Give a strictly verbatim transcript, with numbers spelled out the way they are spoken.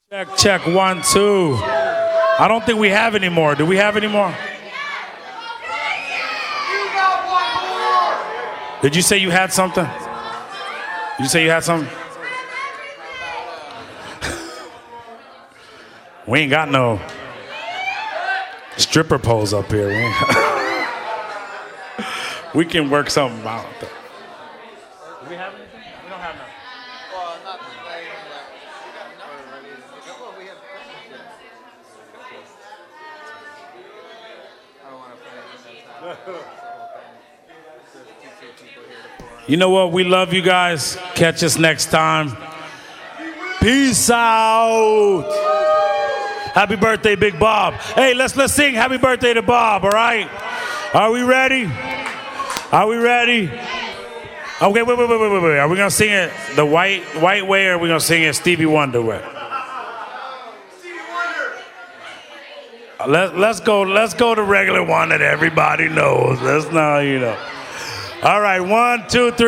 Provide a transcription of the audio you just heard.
Check, check, one, two. I don't think we have any more. Do we have any more? Did you say you had something? Did you say you had something? We ain't got no stripper poles up here. We, we can work something out. Do we have anything? We don't have nothing. Well, not anything that we got enough already. Well, we have questions yet. I don't want to play anything that's not. You know what? We love you guys. Catch us next time. Peace out. Happy birthday, Big Bob. Hey, let's let's sing happy birthday to Bob, all right? Are we ready? Are we ready? Okay, wait, wait, wait, wait, wait, wait. Are we gonna sing it the white white way, or are we gonna sing it Stevie Wonder way? Let, let's go, let's go the regular one that everybody knows. Let's not, you know. All right, one, two, three.